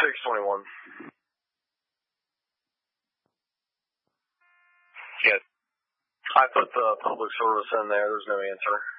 621. Yes. I put the public service in there. There's no answer.